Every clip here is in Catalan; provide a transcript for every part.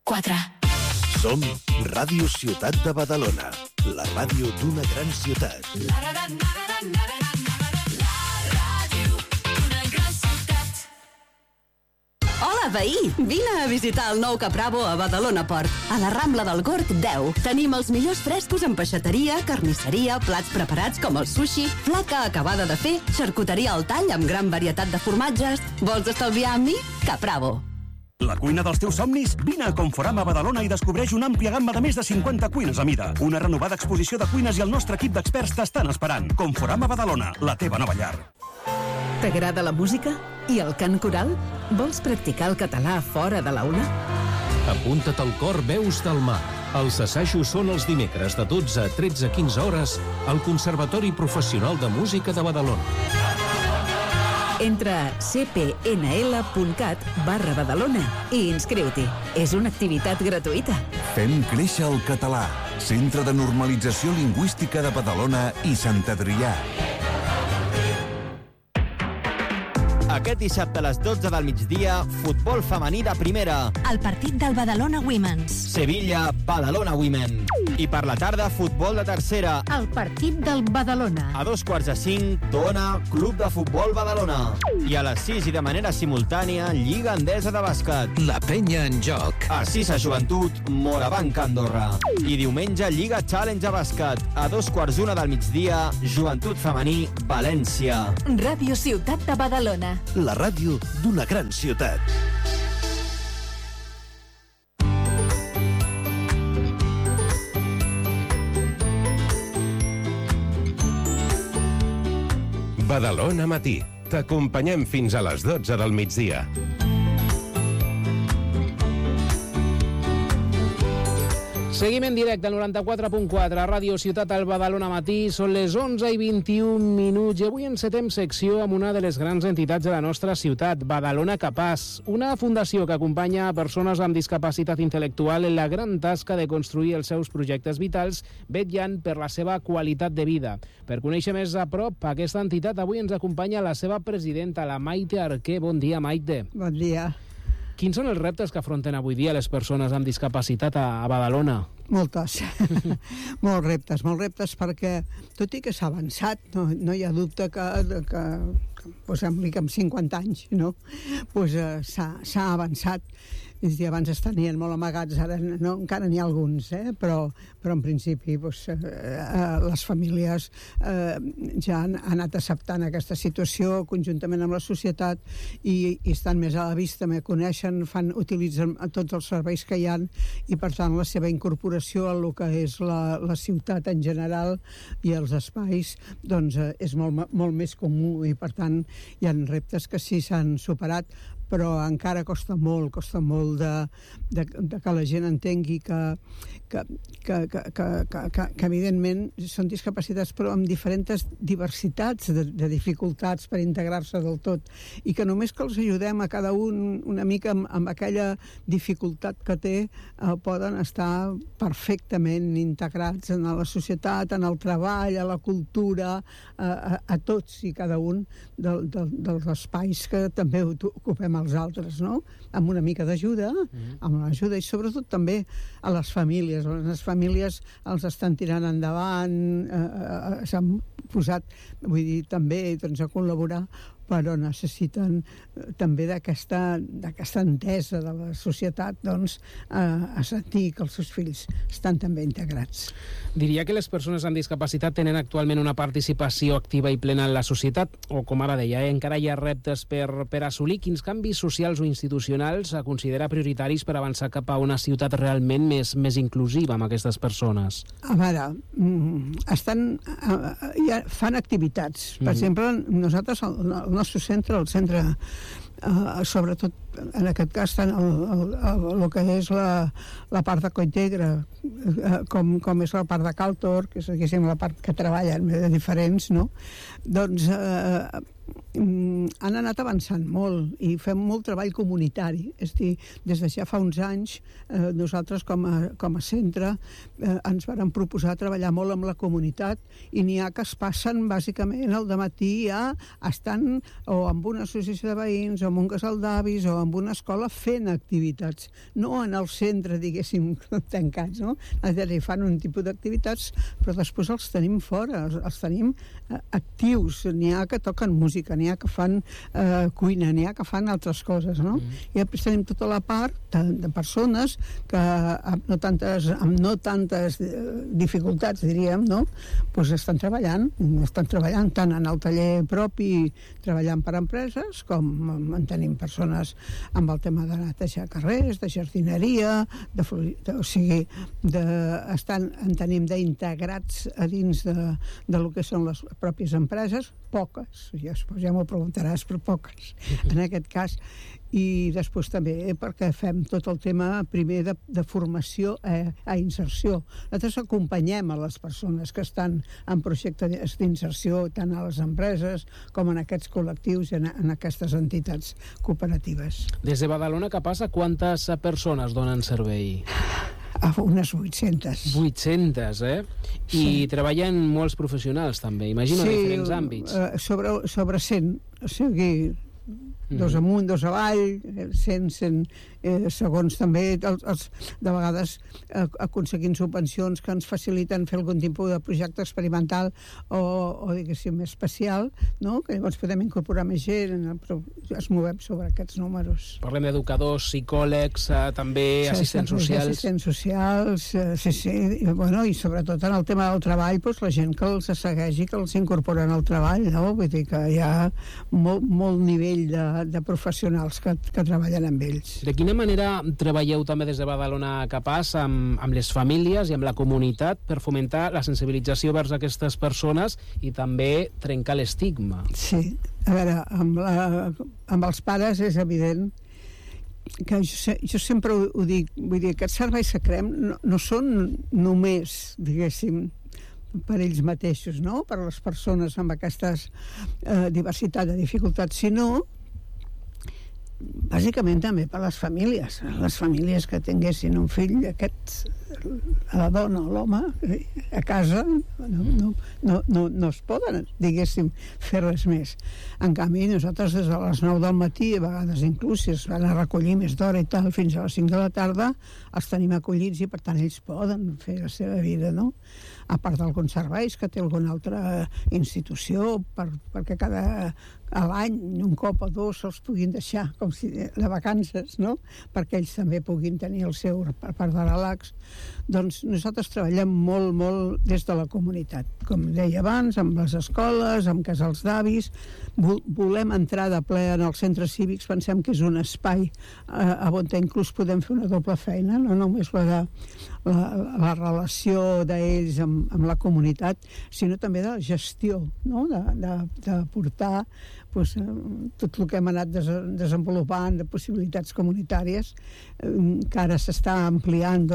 4. Som Ràdio Ciutat de Badalona, la ràdio d'una gran ciutat. La ràdio d'una gran ciutat. Hola, veí! Vine a visitar el nou Capravo a Badalona Port, a la Rambla del Gorg 10. Tenim els millors frescos en peixateria, carnisseria, plats preparats com el sushi, flaca acabada de fer, xarcuteria al tall amb gran varietat de formatges. Vols estalviar amb mi? Capravo. La cuina dels teus somnis? Vine a Conforama Badalona i descobreix una àmplia gamma de més de 50 cuines a mida. Una renovada exposició de cuines i el nostre equip d'experts t'estan esperant. Conforama Badalona, la teva nova llar. T'agrada la música? I el cant coral? Vols practicar el català fora de l'aula? Apunta't al cor Veus del Mar. Els assajos són els dimecres de 12 a 13:15 hores al Conservatori Professional de Música de Badalona. Entra a cpnl.cat/Badalona i inscriu-t'hi. És una activitat gratuïta. Fem créixer el català. Centre de Normalització Lingüística de Badalona i Sant Adrià. Aquest dissabte a les 12 del migdia, futbol femení de primera. El partit del Badalona Women's. Sevilla, Badalona Women. I per la tarda, futbol de tercera. El partit del Badalona. A 2:45, Tona, Club de Futbol Badalona. I a les 6 i de manera simultània, Lliga Endesa de Bàsquet. La penya en joc. A 6 a Joventut, Morabanc, Andorra. I diumenge, Lliga Challenge a Bàsquet. A 2:15 del migdia, Joventut Femení, València. Ràdio Ciutat de Badalona. La ràdio d'una gran ciutat. Badalona Matí. T'acompanyem fins a les 12 del migdia. Seguim en directe al 94.4 a Ràdio Ciutat al Badalona Matí. Són les 11:21 minuts i avui encetem secció amb una de les grans entitats de la nostra ciutat, Badalona Capaç, una fundació que acompanya a persones amb discapacitat intel·lectual en la gran tasca de construir els seus projectes vitals, vetllant per la seva qualitat de vida. Per conèixer més a prop aquesta entitat, avui ens acompanya la seva presidenta, la Maite Arquer. Bon dia, Maite. Bon dia. Quins són els reptes que afronten avui dia les persones amb discapacitat a Badalona? Moltes. Molts reptes, perquè tot i que s'ha avançat, no hi ha dubte que sembla que amb 50 anys, no? S'ha avançat. És a dir, abans es tenien molt amagats, ara no, encara n'hi ha alguns, però en principi les famílies ja han anat acceptant aquesta situació conjuntament amb la societat i estan més a la vista, me coneixen, utilitzen tots els serveis que hi ha i per tant la seva incorporació a el que és la ciutat en general i els espais doncs és molt més comú i per tant hi ha reptes que sí s'han superat, però encara costa molt de que la gent entengui que evidentment són discapacitats però amb diferents diversitats de dificultats per integrar-se del tot i que només que els ajudem a cada un una mica amb aquella dificultat que té poden estar perfectament integrats en la societat, en el treball, a la cultura, a tots i cada un dels espais que també ocupem els altres, no? Amb una mica d'ajuda, amb l'ajuda i sobretot també a les famílies. Les famílies els estan tirant endavant, s'han posat, vull dir, també doncs, a col·laborar, però necessiten també d'aquesta entesa de la societat doncs, a sentir que els seus fills estan també integrats. Diria que les persones amb discapacitat tenen actualment una participació activa i plena en la societat, o com ara deia, encara hi ha reptes per assolir. Quins canvis socials o institucionals considera prioritaris per avançar cap a una ciutat realment més inclusiva amb aquestes persones? A veure, fan activitats. Per exemple, nosaltres el nostre centre, el centre sobretot en aquest cas tant el que és la part de Coitegre com és la part de Caltor, que és la part que treballen de diferents, no? Doncs han anat avançant molt i fem molt treball comunitari. És a dir, des de ja fa uns anys, nosaltres com a centre ens vàrem proposar treballar molt amb la comunitat i n'hi ha que es passen bàsicament al dematí ja estan o amb una associació de veïns o amb un casal d'avis o amb una escola fent activitats, no en el centre, diguéssim, tancats, no? És a dir, fan un tipus d'activitats, però després els tenim fora, els tenim actius. N'hi ha que toquen música, n'hi ha que fan cuina, n'hi ha que fan altres coses, no? I després tenim tota la part de persones que amb no tantes dificultats, diríem, no? Pues estan treballant tant en el taller propi, treballant per empreses, com en tenim persones amb el tema de netejar carrers, de jardineria, en tenim d'integrats a dins de lo que són les pròpies empreses, poques, ja m'ho preguntaràs, però poques, en aquest cas. I després també perquè fem tot el tema primer de formació a inserció. Nosaltres acompanyem a les persones que estan en projectes d'inserció tant a les empreses com en aquests col·lectius i en aquestes entitats cooperatives. Des de Badalona, què passa? Quantes persones donen servei? Unes 800. 800, I treballen molts professionals, també, imagino, en diferents àmbits. Sobre 100, o sigui, dos amunt, dos avall, 100, segons també de vegades aconseguint subvencions que ens faciliten fer algun tipus de projecte experimental o diguéssim especial, no? Que llavors podem incorporar més gent, però es movem sobre aquests números. Parlem d'educadors, psicòlegs, també assistents socials. Assistents socials, sí. I sobretot en el tema del treball, doncs la gent que els segueix i que els incorporen al treball, no? Vull dir que hi ha molt nivell de professionals que treballen amb ells. De quina manera treballeu també des de Badalona Capaç amb les famílies i amb la comunitat per fomentar la sensibilització vers aquestes persones i també trencar l'estigma? Sí, a veure, amb els pares és evident que jo sempre ho dic, vull dir, aquests serveis que creem no són només, diguéssim, per ells mateixos, no? Per les persones amb aquesta diversitat de dificultats, sinó bàsicament també per les famílies que tinguessin un fill aquest, la dona o l'home a casa no es poden, diguéssim, fer res més. En canvi, nosaltres des de les 9 del matí, a vegades inclús si es van a recollir més d'hora i tal, fins a les 5 de la tarda, els tenim acollits i per tant ells poden fer la seva vida, no? A part d'alguns serveis que té alguna altra institució perquè a l'any, un cop o dos, se'ls puguin deixar com si de vacances, no? Perquè ells també puguin tenir el seu part de relax. Doncs nosaltres treballem molt des de la comunitat. Com deia abans, amb les escoles, amb casals d'avis. Volem entrar de ple en els centres cívics, pensem que és un espai on inclús podem fer una doble feina, no només la relació d'ells amb la comunitat, sinó també de la gestió, no? De portar tot el que hem anat desenvolupant de possibilitats comunitàries, que ara s'està ampliant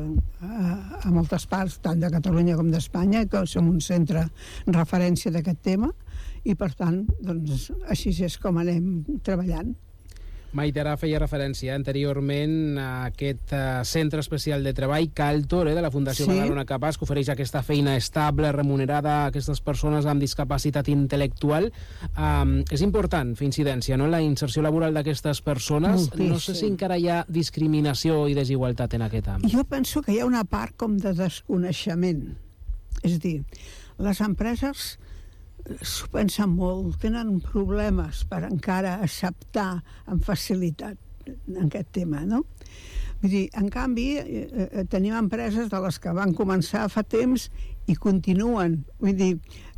a moltes parts, tant de Catalunya com d'Espanya, que som un centre referència d'aquest tema, i per tant, així és com anem treballant. Maite, ara feia referència anteriorment a aquest centre especial de treball Caltor, de la Fundació Badalona Capaç, que ofereix aquesta feina estable, remunerada a aquestes persones amb discapacitat intel·lectual. És important fer incidència, no?, en la inserció laboral d'aquestes persones. No sé si encara hi ha discriminació i desigualtat en aquest àmbit. Jo penso que hi ha una part com de desconeixement. És a dir, les empreses s'ho pensen molt, tenen problemes per encara acceptar amb facilitat en aquest tema, no? Vull dir, en canvi, tenim empreses de les que van començar fa temps i continuen, vull dir,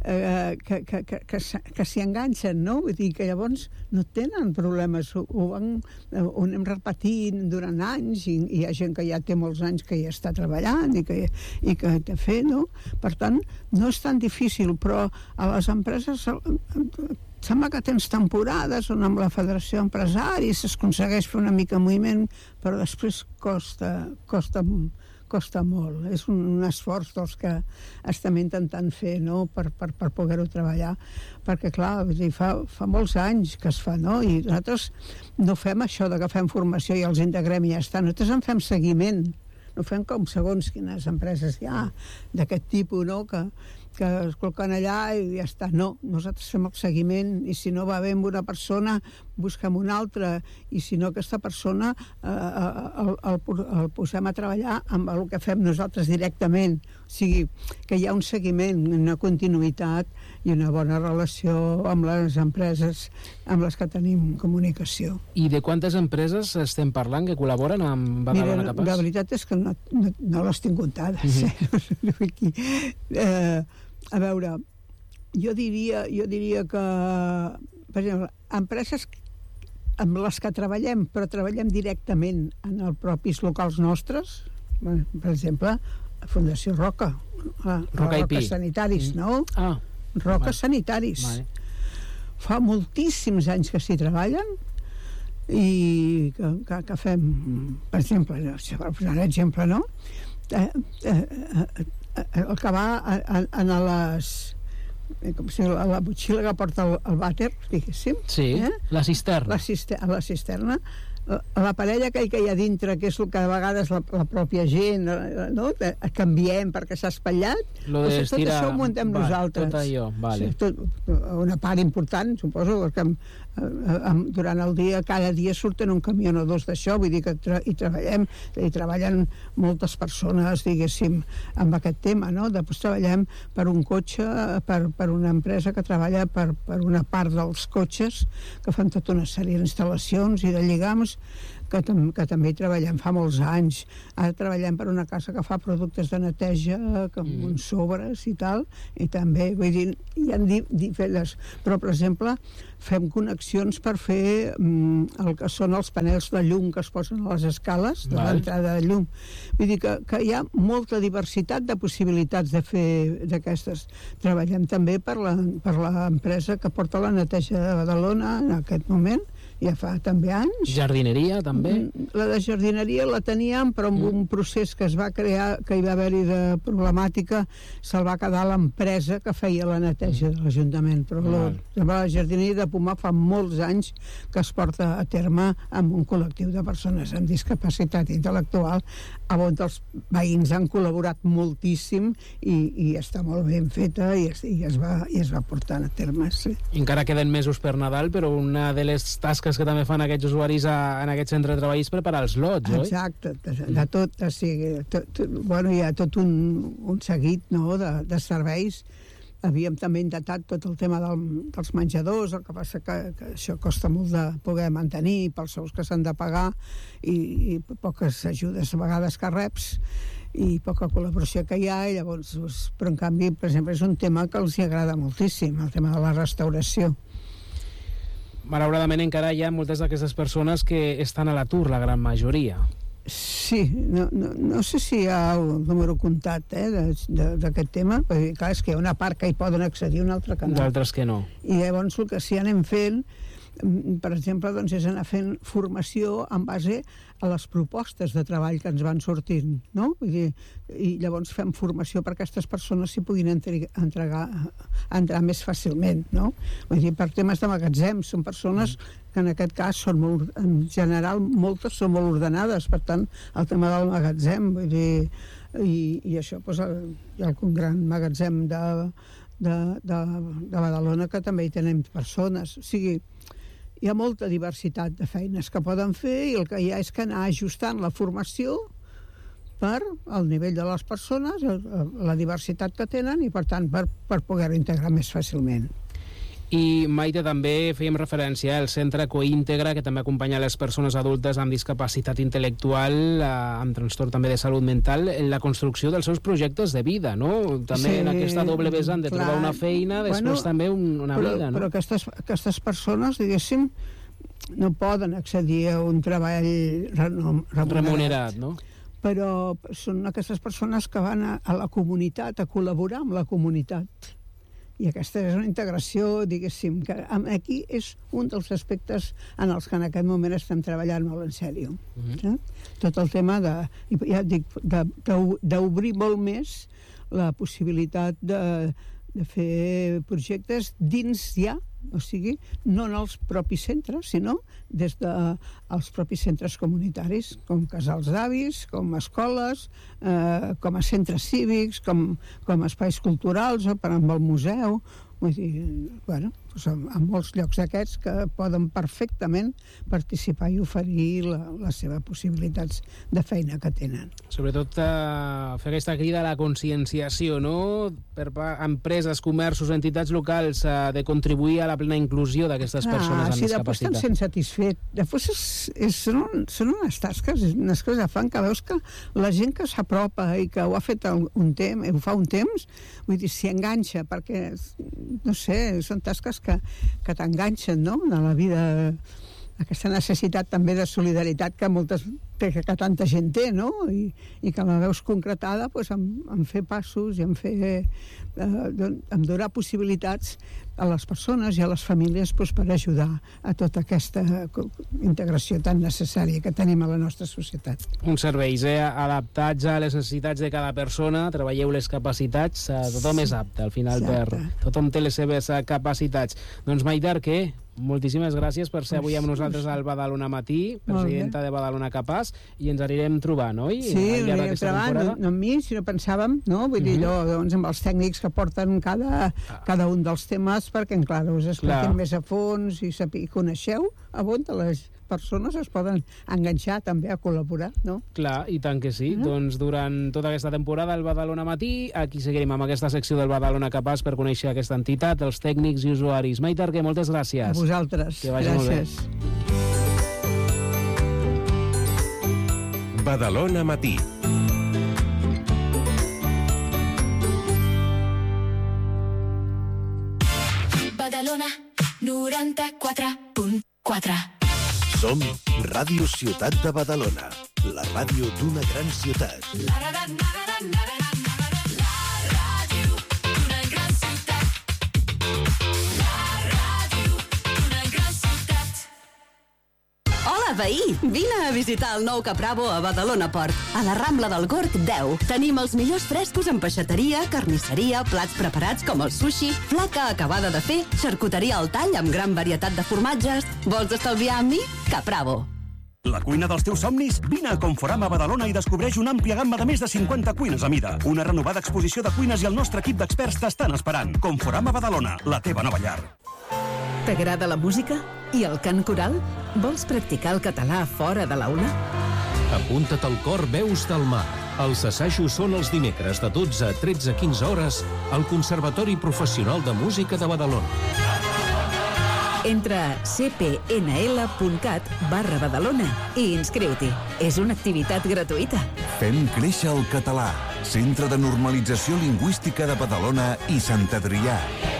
que s'hi enganxen, no? Vull dir que llavors no tenen problemes, ho anem repetint durant anys i hi ha gent que ja té molts anys que hi està treballant i que té fer, no? Per tant, no és tan difícil, però a les empreses sembla que tens temporades on amb la Federació d'Empresaris s'aconsegueix fer una mica moviment, però després costa costa molt. És un esforç dels que estem intentant fer, no?, per poder-ho treballar. Perquè, clar, vull dir, fa molts anys que es fa, no? I nosaltres no fem això de que fem formació i els integrem i ja està. Nosaltres en fem seguiment. No fem com segons quines empreses hi ha d'aquest tipus, no?, que es col·loquen allà i ja està. No, nosaltres fem el seguiment i si no va bé amb una persona, busquem una altra, i si no, aquesta persona el posem a treballar amb el que fem nosaltres directament. O sigui, que hi ha un seguiment, una continuïtat i una bona relació amb les empreses amb les que tenim comunicació. I de quantes empreses estem parlant que col·laboren amb Badalona Capaç? La veritat és que no les tinc comptades. A veure, jo diria que, per exemple, empreses amb les que treballem, però treballem directament en els propis locals nostres, per exemple, Fundació Roca, Roca Sanitaris, no? Roca Sanitaris. Fa moltíssims anys que s'hi treballen i que fem, per exemple, per posar un exemple, no? El que va a la motxilla que porta el vàter, diguéssim. Sí, la cisterna. La cisterna. La parella aquell que hi ha dintre, que és el que a vegades la pròpia gent, no?, canviem perquè s'ha espatllat, tot això ho muntem nosaltres. Tot allò, vale. Una part important, suposo, perquè durant el dia, cada dia surten un camió o dos d'això, vull dir que hi treballen moltes persones, diguéssim, amb aquest tema, no? Després treballem per un cotxe, per una empresa que treballa per una part dels cotxes, que fan tota una sèrie d'instal·lacions i de lligams, que també hi treballem fa molts anys. Ara treballem per una casa que fa productes de neteja, amb uns sobres i tal, i també, vull dir, hi ha diferents, però, per exemple, fem connexions per fer el que són els panels de llum que es posen a les escales de l'entrada de llum. Vull dir que hi ha molta diversitat de possibilitats de fer d'aquestes. Treballem també per l'empresa que porta la neteja de Badalona en aquest moment, ja fa també anys. Jardineria, també? La de jardineria la teníem, però amb un procés que es va crear, que hi va haver-hi de problemàtica, se'l va quedar l'empresa que feia la neteja de l'Ajuntament. Però la jardineria de Pomar fa molts anys que es porta a terme amb un col·lectiu de persones amb discapacitat intel·lectual, on els veïns han col·laborat moltíssim i està molt ben feta i es va portant a terme, sí. Encara queden mesos per Nadal, però una de les tasques que també fan aquests usuaris en aquest centre de treball és preparar els lots, oi? Exacte, de tot, o sigui, hi ha tot un seguit, no?, de serveis. Havíem també intentat tot el tema dels menjadors, el que passa que això costa molt de poder mantenir pels sous que s'han de pagar i poques ajudes a vegades que reps i poca col·laboració que hi ha, i llavors, però en canvi, per exemple, és un tema que els agrada moltíssim, el tema de la restauració. Malauradament encara hi ha moltes d'aquestes persones que estan a l'atur, la gran majoria. Sí, no sé si hi ha un número comptat d'aquest tema, perquè clar, és que hi ha una part que hi poden accedir, una altra que no. D'altres que no. I llavors el que sí anem fent, per exemple, doncs, és anar fent formació en base a les propostes de treball que ens van sortint, no? Vull dir, i llavors fem formació per aquestes persones s'hi puguin entrar més fàcilment, no? Vull dir, per temes de magatzem, són persones que en aquest cas són molt, en general, moltes són molt ordenades, per tant, el tema del magatzem, vull dir, i això, doncs, hi ha algun gran magatzem de Badalona que també hi tenim persones, o sigui, hi ha molta diversitat de feines que poden fer i el que hi ha és que anar ajustant la formació per al nivell de les persones, la diversitat que tenen i, per tant, per poder-ho integrar més fàcilment. I, Maite, també fèiem referència al centre Coíntegra, que també acompanya les persones adultes amb discapacitat intel·lectual, amb trastorn també de salut mental, en la construcció dels seus projectes de vida, no? També en aquesta doble vessant de trobar una feina, després també una vida, no? Però aquestes persones, diguéssim, no poden accedir a un treball remunerat, no? Però són aquestes persones que van a la comunitat, a col·laborar amb la comunitat. I aquesta és una integració, diguéssim, que aquí és un dels aspectes en els que en aquest moment estem treballant molt en sèrio. Tot el tema d'obrir molt més la possibilitat de fer projectes dins ja, o sigui, no en els propis centres, sinó des dels propis centres comunitaris, com casals d'avis, com escoles, com a centres cívics, com espais culturals, amb el museu. Vull dir, bueno, en molts llocs d'aquests que poden perfectament participar i oferir les seves possibilitats de feina que tenen. Sobretot fer aquesta crida a la conscienciació, no? Per empreses, comerços, entitats locals, de contribuir a la plena inclusió d'aquestes persones amb discapacitat. Després te'n sents satisfet. Després són unes tasques, unes coses que fan que veus que la gent que s'apropa i que ho ha fet un temps, ho fa un temps, vull dir, s'hi enganxa, perquè, no sé, són tasques que t'enganxen, no?, a la vida, aquesta necessitat també de solidaritat que tanta gent té, no?, i que la veus concretada en fer passos i en donar possibilitats a les persones i a les famílies per ajudar a tota aquesta integració tan necessària que tenim a la nostra societat. Uns serveis adaptats a les necessitats de cada persona, treballeu les capacitats, tothom és apte, al final, tothom té les seves capacitats. Doncs Maider, què? Moltíssimes gràcies per ser avui amb nosaltres al Badalona Matí, presidenta de Badalona Capaç, i ens anirem trobant, oi? Sí, ens anirem trobant, no amb mi, sinó pensàvem, no? Vull dir, allò, doncs, amb els tècnics que porten cada un dels temes, perquè, clar, us expliquin més a fons i coneixeu a on les persones es poden enganxar també a col·laborar, no? Clar, i tant que sí. Doncs durant tota aquesta temporada al Badalona Matí, aquí seguirem amb aquesta secció del Badalona Capaç per conèixer aquesta entitat, els tècnics i usuaris. Maider, moltes gràcies. A vosaltres. Que vagi gràcies. Molt bé. Badalona Matí. Badalona 94.4. Som Ràdio Ciutat de Badalona, la ràdio d'una gran ciutat. La ràdio d'una gran ciutat. La ràdio d'una gran ciutat. Hola, veí! Vine a visitar el nou Capravo a Badalona Port, a la Rambla del Gorg 10. Tenim els millors frescos en peixateria, carnisseria, plats preparats com el sushi, flaca acabada de fer, xarcuteria al tall amb gran varietat de formatges. Vols estalviar amb mi? Capravo. La cuina dels teus somnis? Vine a Conforama Badalona i descobreix una àmplia gamma de més de 50 cuines a mida. Una renovada exposició de cuines i el nostre equip d'experts t'estan esperant. Conforama Badalona, la teva nova llar. T'agrada la música? I el cant coral? Vols practicar el català fora de l'aula? Apunta't al cor Veus del Mar. Els assajos són els dimecres de 12 a 13:15 hores al Conservatori Professional de Música de Badalona. Entra a cpnl.cat/Badalona i inscriu-t'hi. És una activitat gratuïta. Fem créixer el català. Centre de Normalització Lingüística de Badalona i Sant Adrià.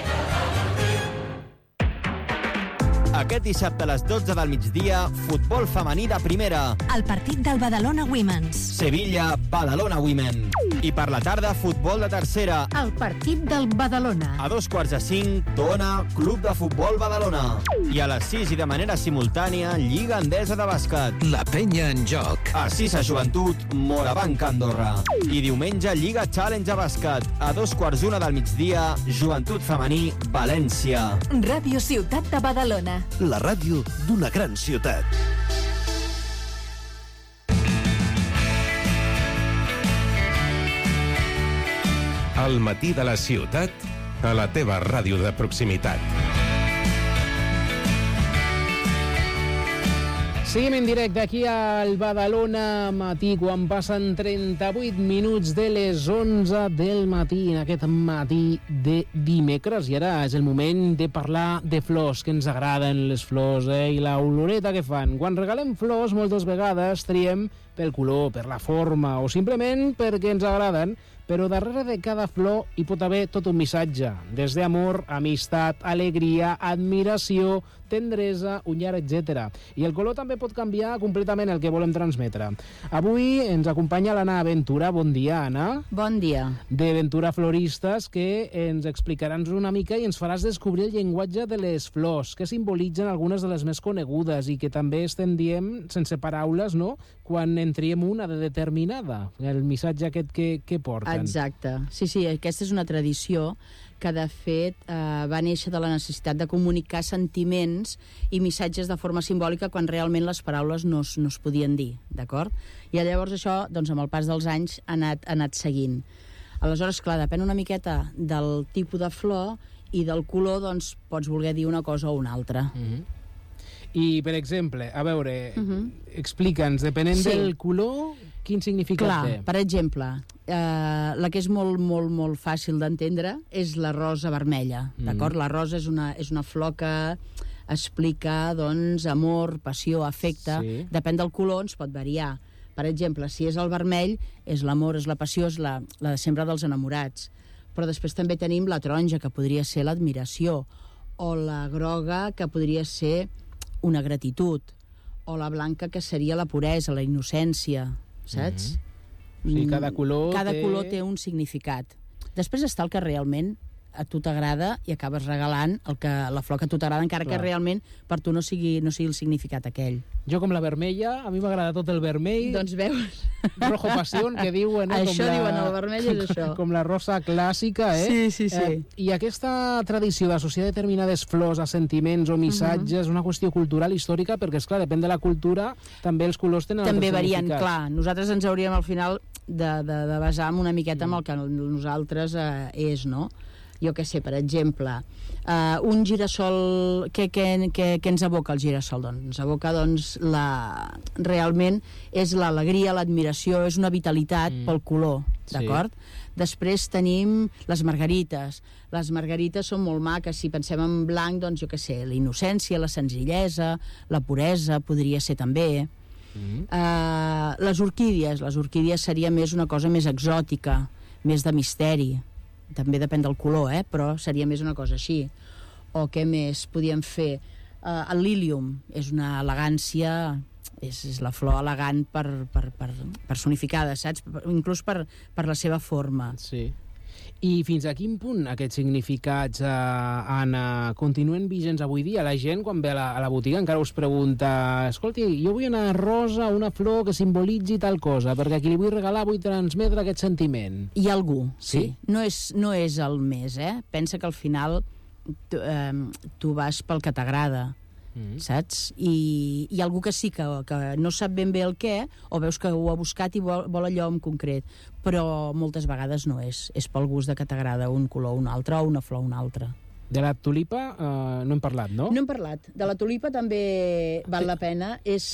Aquest dissabte a les 12 del migdia, futbol femení de primera. El partit del Badalona Women's. Sevilla, Badalona Women. I per la tarda, futbol de tercera. El partit del Badalona. A 5:15, Tona, Club de Futbol Badalona. I a les 6 i de manera simultània, Lliga Endesa de Bàsquet. La penya en joc. A 6 a Joventut, Morabanc, Andorra. I diumenge, Lliga Challenge a Bàsquet. A 2:15 del migdia, Joventut Femení, València. Ràdio Ciutat de Badalona. La ràdio d'una gran ciutat. El matí de la ciutat a la teva ràdio de proximitat. Seguim en directe aquí al Badalona Matí, quan passen 38 minuts de les 11 del matí, en aquest matí de dimecres. I ara és el moment de parlar de flors, que ens agraden les flors, i la oloreta que fan. Quan regalem flors, moltes vegades triem pel color, per la forma o simplement perquè ens agraden, però darrere de cada flor hi pot haver tot un missatge, des d'amor, amistat, alegria, admiració, tendresa, un llarg, etc. I el color també pot canviar completament el que volem transmetre. Avui ens acompanya l'Anna Ventura. Bon dia, Anna. Bon dia. De Ventura Floristes, que ens explicaràs una mica i ens faràs descobrir el llenguatge de les flors, que simbolitzen algunes de les més conegudes i que també estem dient sense paraules, no?, quan en triem una de determinada, el missatge aquest que porten. Exacte. Sí, aquesta és una tradició que, de fet, va néixer de la necessitat de comunicar sentiments i missatges de forma simbòlica quan realment les paraules no es podien dir, d'acord? I llavors això, doncs, amb el pas dels anys, ha anat seguint. Aleshores, clar, depèn una miqueta del tipus de flor i del color, doncs, pots voler dir una cosa o una altra. I, per exemple, a veure, explica'ns, depenent del color, quin significat té? Per exemple, la que és molt, molt, molt fàcil d'entendre és la rosa vermella, d'acord? La rosa és una flor que explica, doncs, amor, passió, afecte. Sí. Depèn del color, ens pot variar. Per exemple, si és el vermell, és l'amor, és la passió, és la de sempre dels enamorats. Però després també tenim la taronja, que podria ser l'admiració, o la groga, que podria ser una gratitud, o la blanca, que seria la puresa, la innocència, saps? Sí, cada color té un significat. Després està el que realment a tu t'agrada i acabes regalant la flor que a tu t'agrada, encara que realment per tu no sigui el significat aquell. Jo, com la vermella, a mi m'agrada tot el vermell. Doncs veus. Rojo pasión, que diuen... Això diuen, el vermell és això. Com la rosa clàssica, Sí. I aquesta tradició d'associar determinades flors a sentiments o missatges és una qüestió cultural, històrica, perquè, esclar, depèn de la cultura, també els colors tenen també varien, clar. Nosaltres ens hauríem, al final, de basar una miqueta en el que nosaltres és, no? Jo què sé, per exemple, un girassol, què ens evoca el girassol? Doncs ens evoca, realment és l'alegria, l'admiració, és una vitalitat pel color, d'acord? Després tenim les margarites. Les margarites són molt maques. Si pensem en blanc, doncs jo què sé, la innocència, la senzillesa, la puresa, podria ser també. Les orquídies seria més una cosa més exòtica, més de misteri. També depèn del color, però seria més una cosa així. O què més podíem fer? El lílium és una elegància, és la flor elegant personificada, saps? Inclús per la seva forma. Sí. I fins a quin punt aquests significats, Anna, continuen vigents avui dia? La gent, quan ve a la botiga, encara us pregunta: escolti, jo vull una rosa, una flor que simbolitzi tal cosa, perquè a qui li vull regalar vull transmetre aquest sentiment. Hi ha algú, sí. No és el més, Pensa que al final tu vas pel que t'agrada, saps? I hi ha algú que sí, que no sap ben bé el què, o veus que ho ha buscat i vol allò en concret, però moltes vegades no és pel gust de que t'agrada un color o un altre, o una flor o una altra. De la tulipa no hem parlat, no? No hem parlat. De la tulipa també val la pena.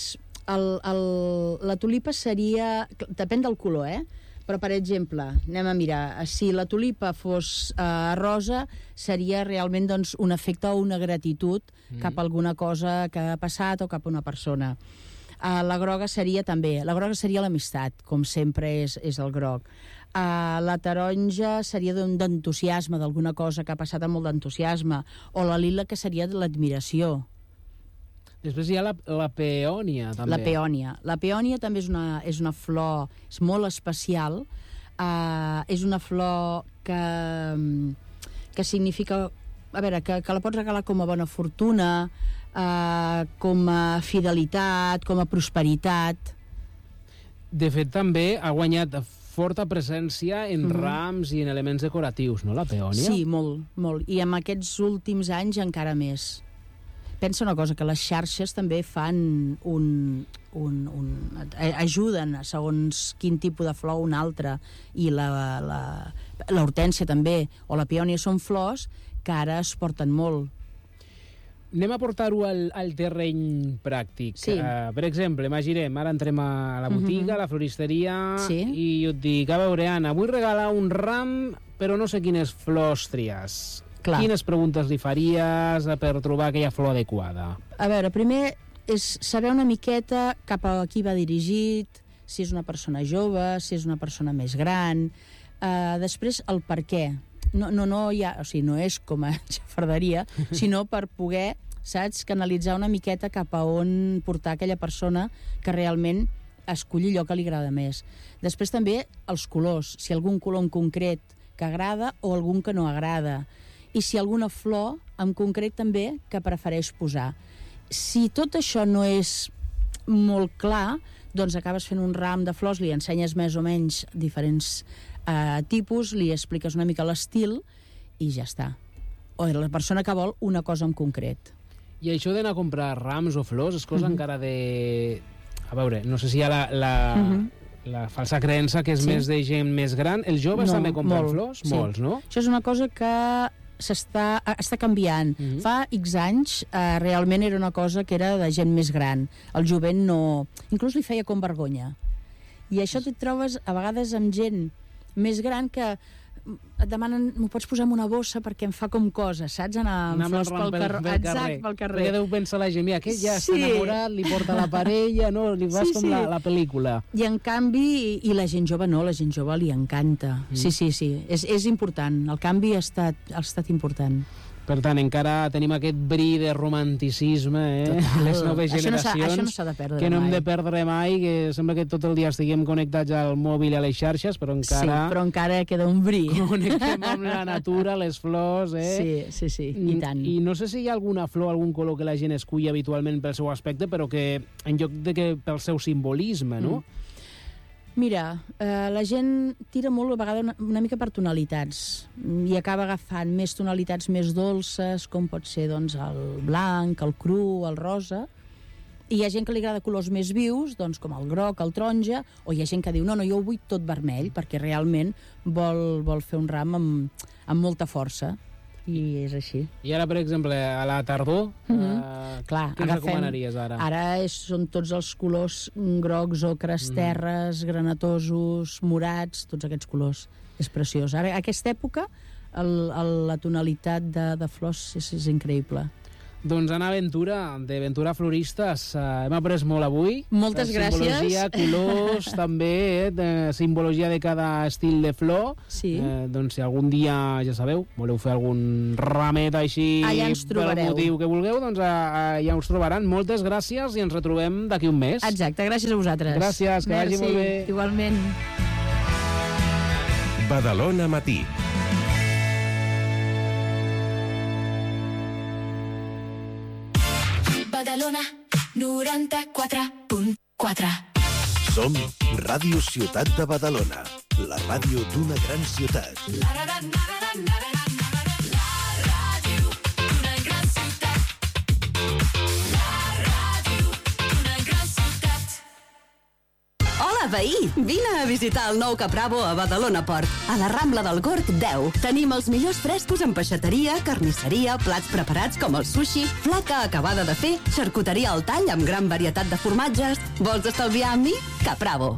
La tulipa seria... Depèn del color, Però, per exemple, anem a mirar, si la tulipa fos rosa, seria realment, doncs, un afecte o una gratitud cap a alguna cosa que ha passat o cap a una persona. La groga seria també, l'amistat, com sempre és el groc. La taronja seria d'entusiasme, d'alguna cosa que ha passat amb molt d'entusiasme, o la lila, que seria de l'admiració. Després hi ha la peònia, també. La peònia també és una flor, és molt especial. És una flor que significa... A veure, que la pots regalar com a bona fortuna, com a fidelitat, com a prosperitat. De fet, també ha guanyat forta presència en rams i en elements decoratius, no, la peònia? Sí, molt, molt. I en aquests últims anys encara més. Pensa una cosa, que les xarxes també fan ajuden segons quin tipus de flor un altre, i l'hortènsia també, o la peònia, són flors que ara es porten molt. Anem a portar-ho al terreny pràctic. Sí. Per exemple, imaginem, ara entrem a la botiga, a la floristeria, i jo et dic: a veure, Anna, vull regalar un ram, però no sé quines flors trias. Clar. Quines preguntes li faries per trobar aquella flor adequada? A veure, primer és saber una miqueta cap a qui va dirigit, si és una persona jove, si és una persona més gran. Després, el per què. No hi ha, o sigui, no és com a xafarderia, sinó per poder, saps, canalitzar una miqueta cap a on portar aquella persona que realment escolli allò que li agrada més. Després també els colors, si algun color en concret que agrada o algun que no agrada. I si alguna flor en concret també que prefereix posar. Si tot això no és molt clar, doncs acabes fent un ram de flors, li ensenyes més o menys diferents tipus, li expliques una mica l'estil i ja està. O la persona que vol una cosa en concret. I això d'anar a comprar rams o flors és cosa encara de... A veure, no sé si hi ha la falsa creença que és més de gent més gran. Els joves també compren flors? Molts, no? Això és una cosa que està canviant. Fa X anys realment era una cosa que era de gent més gran. El jovent no... Inclús li feia com vergonya. I això et trobes a vegades amb gent més gran que et demanen, m'ho pots posar en una bossa perquè em fa com cosa, saps? Anar amb flors pel carrer. Exacte, pel carrer. Perquè deu pensar la gent, mira, aquest ja està enamorat, li porta la parella, no? Li vas com la pel·lícula. I en canvi, i la gent jove no, la gent jove li encanta. Sí. És important. El canvi ha estat important. Per tant, encara tenim aquest bri de romanticisme, les noves generacions, això no s'ha de perdre que no hem de perdre mai, que sembla que tot el dia estiguem connectats al mòbil i a les xarxes, però encara... Sí, però encara queda un bri. Connectem amb la natura, les flors, Sí, i tant. I no sé si hi ha alguna flor, algun color que la gent escull habitualment pel seu aspecte, però que en lloc de que pel seu simbolisme, no? Mira, la gent tira molt a vegades una mica per tonalitats i acaba agafant més tonalitats més dolces, com pot ser doncs, el blanc, el cru, el rosa, i hi ha gent que li agrada colors més vius, doncs, com el groc, el taronja, o hi ha gent que diu, no, jo ho vull tot vermell, perquè realment vol fer un ram amb molta força. I és així. I ara, per exemple, a la tardor, clar, què ens recomanaries ara? Ara són tots els colors grocs, ocres, terres, granatosos, morats, tots aquests colors. És preciós. Ara, a aquesta època, la tonalitat de flors és increïble. Doncs Anna Ventura, de Ventura Floristes, hem après molt avui. Moltes gràcies. Simbologia, colors, també, simbologia de cada estil de flor. Sí. Doncs si algun dia, ja sabeu, voleu fer algun ramet així... Allà ens trobareu. Pel motiu que vulgueu, doncs ja us trobaran. Moltes gràcies i ens retrobem d'aquí un mes. Exacte, gràcies a vosaltres. Gràcies, que vagi molt bé. Igualment. Badalona Matí. Badalona 94.4. Som Ràdio Ciutat de Badalona, la ràdio d'una gran ciutat. La ràdio d'una gran ciutat. La ràdio d'una gran ciutat. Hola, veí! Vine a visitar el nou Capravo a Badalona Port, a la Rambla del Gord 10. Tenim els millors frescos en peixateria, carnisseria, plats preparats com el sushi, flaca acabada de fer, xarcuteria al tall amb gran varietat de formatges. Vols estalviar amb mi? Capravo.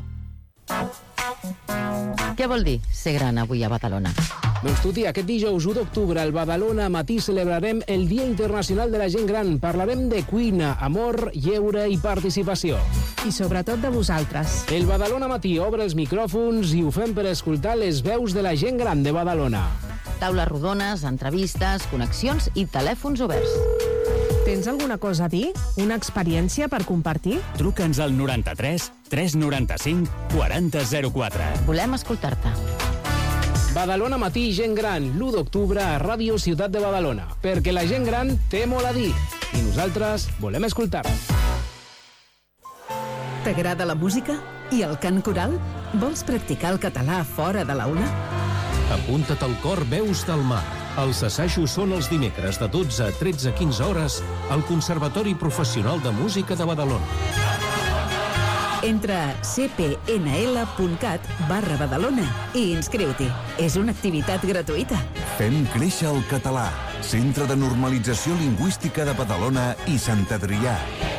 Què vol dir ser gran avui a Badalona? Doncs Tuti, aquest dijous 1 d'octubre al Badalona Matí celebrarem el Dia Internacional de la Gent Gran. Parlarem de cuina, amor, lleure i participació. I sobretot de vosaltres. El Badalona Matí obre els micròfons i ho fem per escoltar les veus de la gent gran de Badalona. Taules rodones, entrevistes, connexions i telèfons oberts. Tens alguna cosa a dir? Una experiència per compartir? Truca'ns al 93 395 4004. Volem escoltar-te. Badalona Matí, gent gran, l'1 d'octubre a Ràdio Ciutat de Badalona. Perquè la gent gran té molt a dir i nosaltres volem escoltar. T'agrada la música? I el cant coral? Vols practicar el català fora de l'aula? Apunta't al cor Veus del Mar. Els assajos són els dimecres de 12 a 13:15 hores al Conservatori Professional de Música de Badalona. Entra a cpnl.cat/Badalona i inscriu-t'hi. És una activitat gratuïta. Fem créixer el català. Centre de Normalització Lingüística de Badalona i Sant Adrià.